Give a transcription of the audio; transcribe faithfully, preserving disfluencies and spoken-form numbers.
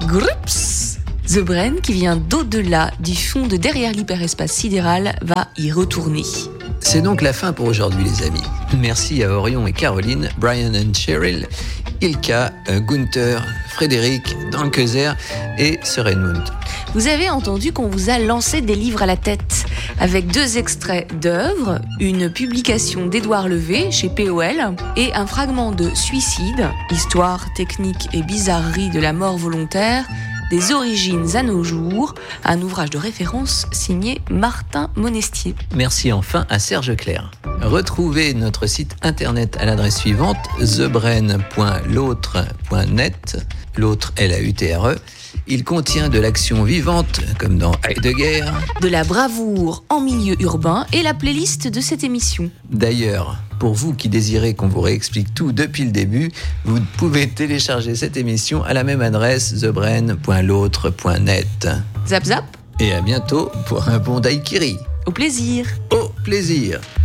Grups. The Brain, qui vient d'au-delà du fond de derrière l'hyperespace sidéral, va y retourner. C'est donc la fin pour aujourd'hui, les amis. Merci à Orion et Caroline, Brian and Cheryl, Ilka, Gunther, Frédéric, Dankezer et Sørenmund. Vous avez entendu qu'on vous a lancé des livres à la tête, avec deux extraits d'œuvres, une publication d'Édouard Levé chez P O L et un fragment de Suicide, histoire, technique et bizarrerie de la mort volontaire, des origines à nos jours, un ouvrage de référence signé Martin Monestier. Merci enfin à Serge Clair. Retrouvez notre site internet à l'adresse suivante, the brain point l'autre point net, l'autre L A U T R E. Il contient de l'action vivante, comme dans Heidegger, de la bravoure en milieu urbain et la playlist de cette émission. D'ailleurs, pour vous qui désirez qu'on vous réexplique tout depuis le début, vous pouvez télécharger cette émission à la même adresse, the brain point l'autre point net. Zap zap. Et à bientôt pour un bon daiquiri. Au plaisir. Au plaisir.